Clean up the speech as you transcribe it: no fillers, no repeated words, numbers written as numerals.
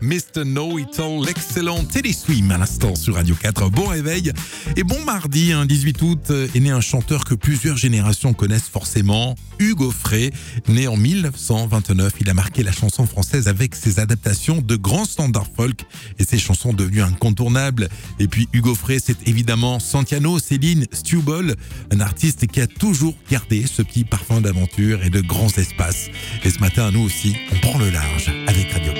Mr. Know-It-All, l'excellent Teddy Swims à l'instant sur Radio 4. Bon réveil et bon mardi, 18 août, est né un chanteur que plusieurs générations connaissent forcément, Hugo Frey. Né en 1929, il a marqué la chanson française avec ses adaptations de grands standards folk et ses chansons devenues incontournables. Et puis Hugo Frey, c'est évidemment Santino, Céline, Stewball, un artiste qui a toujours gardé ce petit parfum d'aventure et de grands espaces. Et ce matin, nous aussi, on prend le large avec Radio 4.